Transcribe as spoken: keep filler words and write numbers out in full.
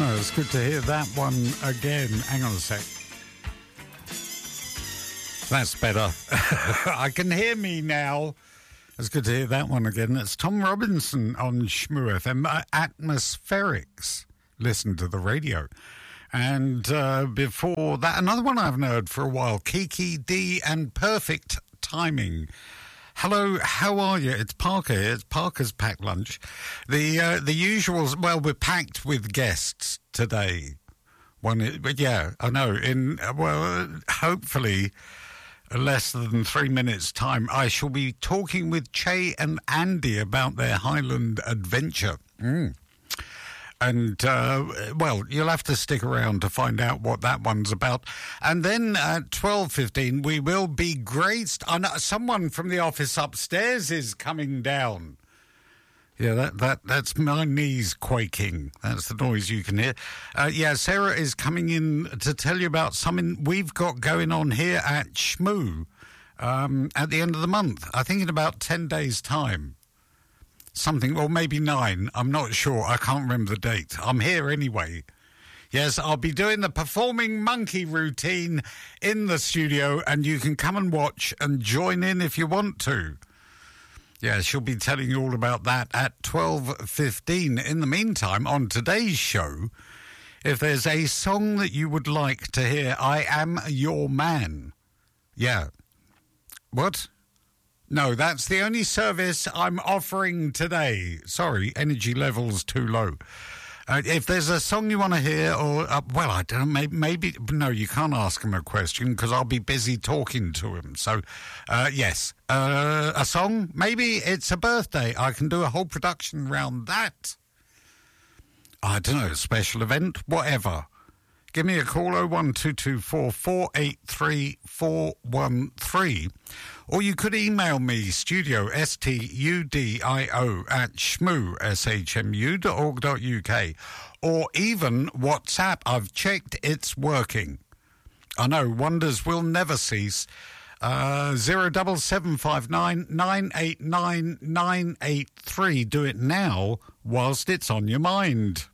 Oh, it's good to hear that one again. Hang on a sec. That's better. I can hear me now. It's good to hear that one again. It's Tom Robinson on Shmoo F M. Uh, Atmospherics. Listen to the radio. And uh, before that, another one I haven't heard for a while. Kiki D and Perfect Timing. Hello, how are you? It's Parker here. It's Parker's Packed Lunch. The uh, the usuals, well, we're packed with guests today. One, but yeah, I know. In, well, hopefully less than three minutes' time, I shall be talking with Che and Andy about their Highland adventure. Mm. And, uh, well, you'll have to stick around to find out what that one's about. And then at twelve fifteen, we will be graced. I know someone from the office upstairs is coming down. Yeah, that, that that's my knees quaking. That's the noise you can hear. Uh, yeah, Sarah is coming in to tell you about something we've got going on here at Shmoo um, at the end of the month. I think in about ten days' time. Something, or maybe nine. I'm not sure. I can't remember the date. I'm here anyway. Yes, I'll be doing the Performing Monkey routine in the studio, and you can come and watch and join in if you want to. Yeah, she'll be telling you all about that at twelve fifteen. In the meantime, on today's show, if there's a song that you would like to hear, I Am Your Man. Yeah. What? No, that's the only service I'm offering today. Sorry, energy level's too low. Uh, if there's a song you want to hear, or, uh, well, I don't know, maybe, maybe, no, you can't ask him a question because I'll be busy talking to him. So, uh, yes, uh, a song, maybe it's a birthday. I can do a whole production around that. I don't know, special event, whatever. Give me a call, oh one two two four, four eight three, four one three. Or you could email me, studio, S T U D I O, at shmoo, S H M U dot org dot U K. Or even WhatsApp. I've checked, it's working. I know, wonders will never cease. Uh, zero double seven five nine nine eight nine nine eight three. Do it now whilst it's on your mind.